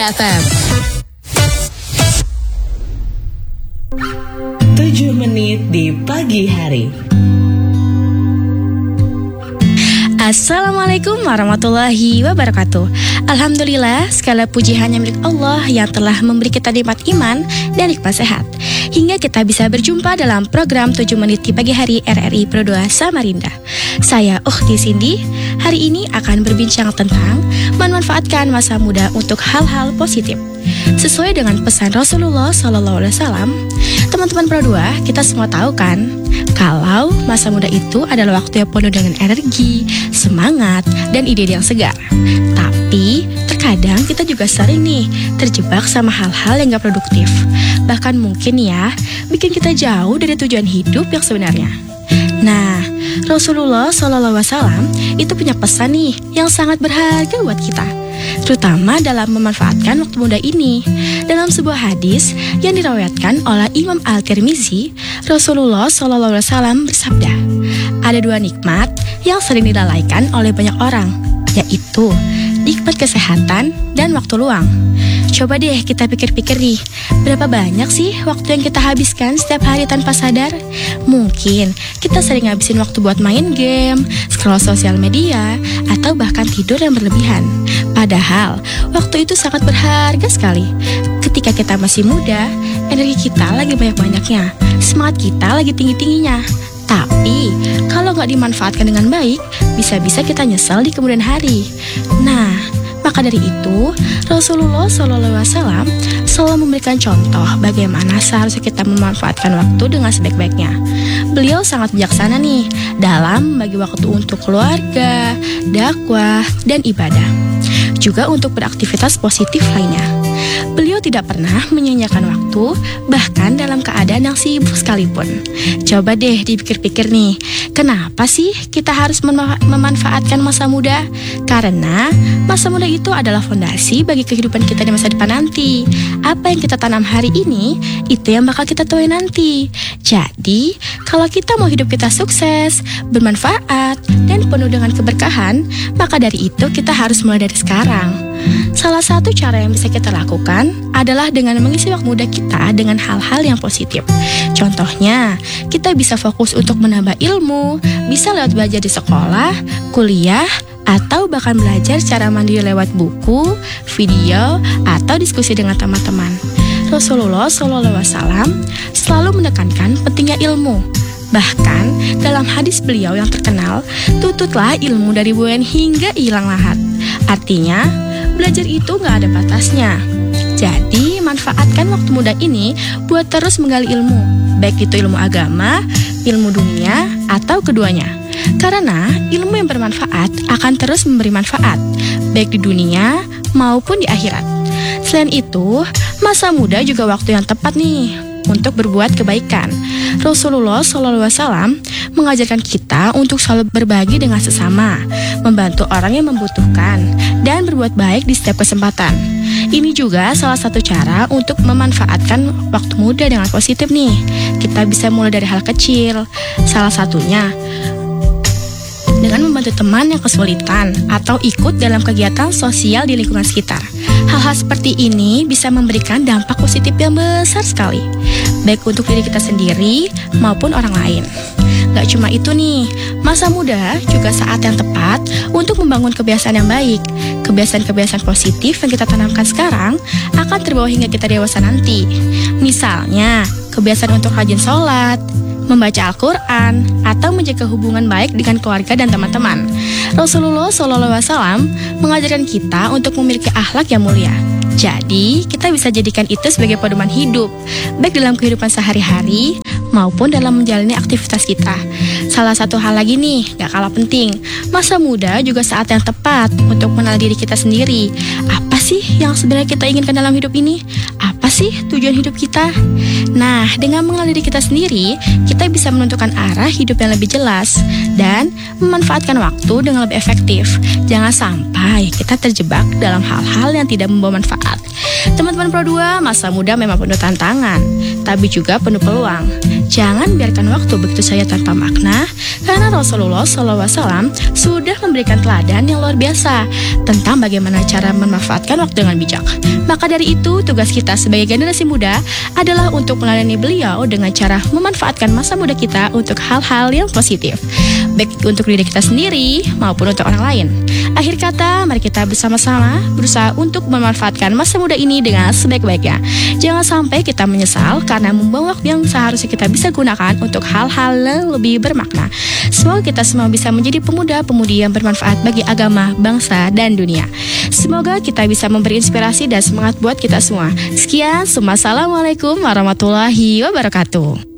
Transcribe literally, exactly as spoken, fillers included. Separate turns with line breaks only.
F M.
tujuh menit di pagi hari.
Assalamualaikum warahmatullahi wabarakatuh. Alhamdulillah, segala puji hanya milik Allah yang telah memberi kita nikmat iman dan nikmat sehat, hingga kita bisa berjumpa dalam program tujuh menit di pagi hari R R I Pro dua Samarinda. Saya Ukhti Cindy, hari ini akan berbincang tentang memanfaatkan masa muda untuk hal-hal positif. Sesuai dengan pesan Rasulullah shallallahu alaihi wasallam, teman-teman Pro dua, kita semua tahu kan, kalau masa muda itu adalah waktu yang penuh dengan energi, semangat, dan ide yang segar. Tapi terkadang kita juga sering nih terjebak sama hal-hal yang gak produktif. Bahkan mungkin ya, bikin kita jauh dari tujuan hidup yang sebenarnya. Nah, Rasulullah shallallahu alaihi wasallam itu punya pesan nih yang sangat berharga buat kita, terutama dalam memanfaatkan waktu muda ini. Dalam sebuah hadis yang diriwayatkan oleh Imam Al-Tirmizi, Rasulullah shallallahu alaihi wasallam bersabda, ada dua nikmat yang sering dilalaikan oleh banyak orang, yaitu nikmat kesehatan dan waktu luang. Coba deh kita pikir-pikir nih, berapa banyak sih waktu yang kita habiskan setiap hari tanpa sadar? Mungkin kita sering habisin waktu buat main game, scroll sosial media, atau bahkan tidur yang berlebihan. Padahal waktu itu sangat berharga sekali. Ketika kita masih muda, energi kita lagi banyak-banyaknya, semangat kita lagi tinggi-tingginya. Tapi kalau nggak dimanfaatkan dengan baik, bisa-bisa kita nyesel di kemudian hari. Nah, maka dari itu, Rasulullah shallallahu alaihi wasallam selalu memberikan contoh bagaimana seharusnya kita memanfaatkan waktu dengan sebaik-baiknya. Beliau sangat bijaksana nih dalam membagi waktu untuk keluarga, dakwah, dan ibadah. Juga untuk beraktivitas positif lainnya. Beliau tidak pernah menyia-nyiakan waktu, bahkan dalam keadaan yang sibuk sekalipun. Coba deh dipikir-pikir nih, kenapa sih kita harus mem- memanfaatkan masa muda? Karena masa muda itu adalah fondasi bagi kehidupan kita di masa depan nanti. Apa yang kita tanam hari ini, itu yang bakal kita tuai nanti. Jadi, kalau kita mau hidup kita sukses, bermanfaat, dan penuh dengan keberkahan, maka dari itu kita harus mulai dari sekarang. Salah satu cara yang bisa kita lakukan adalah dengan mengisi waktu muda kita dengan hal-hal yang positif. Contohnya, kita bisa fokus untuk menambah ilmu, bisa lewat belajar di sekolah, kuliah, atau bahkan belajar secara mandiri lewat buku, video, atau diskusi dengan teman-teman. Rasulullah shallallahu alaihi wasallam selalu menekankan pentingnya ilmu. Bahkan dalam hadis beliau yang terkenal, tututlah ilmu dari buayan hingga hilang lahat. Artinya, belajar itu gak ada batasnya. Jadi, manfaatkan waktu muda ini buat terus menggali ilmu, baik itu ilmu agama, ilmu dunia, atau keduanya. Karena ilmu yang bermanfaat akan terus memberi manfaat, baik di dunia maupun di akhirat. Selain itu, masa muda juga waktu yang tepat nih untuk berbuat kebaikan. Rasulullah shallallahu alaihi wasallam mengajarkan kita untuk selalu berbagi dengan sesama, membantu orang yang membutuhkan, dan berbuat baik di setiap kesempatan. Ini juga salah satu cara untuk memanfaatkan waktu muda dengan positif nih. Kita bisa mulai dari hal kecil, salah satunya dengan membantu teman yang kesulitan atau ikut dalam kegiatan sosial di lingkungan sekitar. Hal-hal seperti ini bisa memberikan dampak positif yang besar sekali, baik untuk diri kita sendiri maupun orang lain. Gak cuma itu nih, masa muda juga saat yang tepat untuk membangun kebiasaan yang baik. Kebiasaan-kebiasaan positif yang kita tanamkan sekarang akan terbawa hingga kita dewasa nanti. Misalnya, kebiasaan untuk rajin sholat, membaca Al-Quran, atau menjaga hubungan baik dengan keluarga dan teman-teman. Rasulullah shallallahu alaihi wasallam mengajarkan kita untuk memiliki akhlak yang mulia. Jadi, kita bisa jadikan itu sebagai pedoman hidup, baik dalam kehidupan sehari-hari maupun dalam menjalani aktivitas kita. Salah satu hal lagi nih, gak kalah penting, masa muda juga saat yang tepat untuk mengenal diri kita sendiri. Apa sih yang sebenarnya kita inginkan dalam hidup ini? Apa sih tujuan hidup kita? Nah, dengan mengenal diri kita sendiri, kita bisa menentukan arah hidup yang lebih jelas dan memanfaatkan waktu dengan lebih efektif. Jangan sampai kita terjebak dalam hal-hal yang tidak membawa manfaat. Teman-teman Pro dua, masa muda memang penuh tantangan, tapi juga penuh peluang. Jangan biarkan waktu begitu saja tanpa makna, karena Rasulullah shallallahu alaihi wasallam sudah memberikan teladan yang luar biasa tentang bagaimana cara memanfaatkan waktu dengan bijak. Maka dari itu, tugas kita sebagai generasi muda adalah untuk melayani beliau dengan cara memanfaatkan masa muda kita untuk hal-hal yang positif, baik untuk diri kita sendiri maupun untuk orang lain. Akhir kata, mari kita bersama-sama berusaha untuk memanfaatkan masa muda ini dengan sebaik-baiknya. Jangan sampai kita menyesal karena membuang waktu yang seharusnya kita bisa gunakan untuk hal-hal yang lebih bermakna. Semoga kita semua bisa menjadi pemuda-pemudi yang bermanfaat bagi agama, bangsa, dan dunia. Semoga kita bisa memberi inspirasi dan semangat buat kita semua. Sekian, assalamualaikum warahmatullahi wabarakatuh.